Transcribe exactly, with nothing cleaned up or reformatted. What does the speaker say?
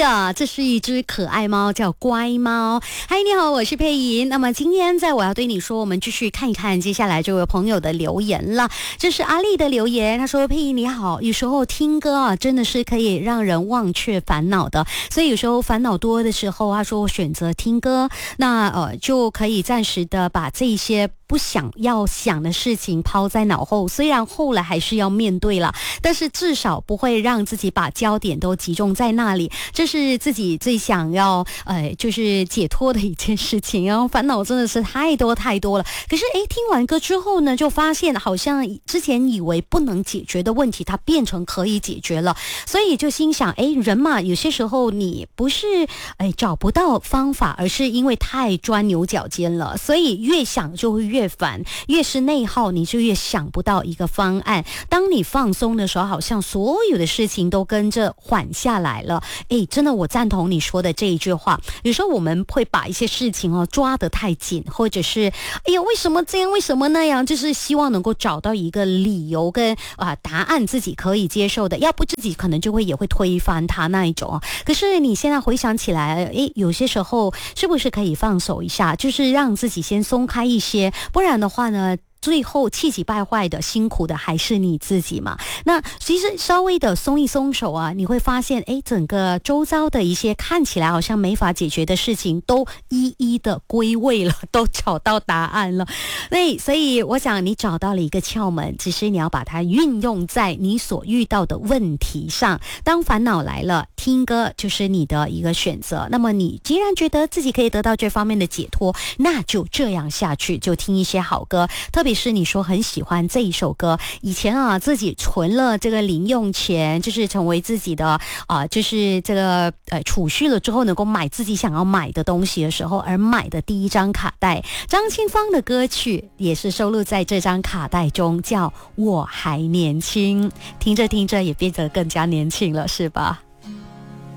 呀，这是一只可爱猫，叫乖猫。嗨，你好，我是佩莹。那么今天在我要对你说，我们继续看一看接下来这位朋友的留言了。这是阿丽的留言，他说：佩莹你好，有时候听歌啊，真的是可以让人忘却烦恼的。所以有时候烦恼多的时候，他说我选择听歌，那呃就可以暂时的把这一些不想要想的事情抛在脑后，虽然后来还是要面对了，但是至少不会让自己把焦点都集中在那里，这是自己最想要呃，就是解脱的一件事情。然后烦恼真的是太多太多了，可是诶，听完歌之后呢，就发现好像之前以为不能解决的问题，它变成可以解决了，所以就心想，诶，人嘛，有些时候你不是诶找不到方法，而是因为太钻牛角尖了，所以越想就会越烦，越是内耗，你就越想不到一个方案。当你放松的时候，好像所有的事情都跟着缓下来了。诶，真的我赞同你说的这一句话，有时候我们会把一些事情哦抓得太紧，或者是哎呀为什么这样为什么那样，就是希望能够找到一个理由跟啊答案自己可以接受的，要不自己可能就会也会推翻它那一种。可是你现在回想起来，诶，有些时候是不是可以放手一下，就是让自己先松开一些，不然的话呢，最后气急败坏的辛苦的还是你自己嘛。那其实稍微的松一松手啊，你会发现诶，整个周遭的一些看起来好像没法解决的事情都一一的归位了，都找到答案了。对，所以我想你找到了一个窍门，只是你要把它运用在你所遇到的问题上。当烦恼来了，听歌就是你的一个选择。那么你既然觉得自己可以得到这方面的解脱，那就这样下去，就听一些好歌。特别是你说很喜欢这一首歌，以前啊自己存了这个零用钱，就是成为自己的啊、呃，就是这个呃储蓄了之后，能够买自己想要买的东西的时候，而买的第一张卡带，张清芳的歌曲也是收录在这张卡带中，叫《我还年轻》，听着听着也变得更加年轻了，是吧？